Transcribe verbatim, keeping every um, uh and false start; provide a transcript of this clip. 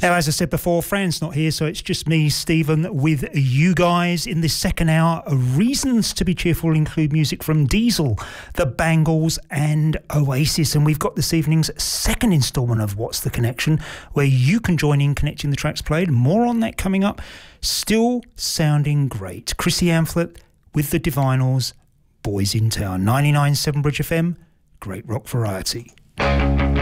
Now, as I said before, Fran's not here, so it's just me, Stephen, with you guys in this second hour. Reasons to be cheerful include music from Diesel, The Bangles and Oasis. And we've got this evening's second instalment of What's the Connection, where you can join in connecting the tracks played. More on that coming up. Still sounding great. Chrissy Amphlett with the Divinals, Boys in Town. ninety-nine point seven Bridge F M, great rock variety.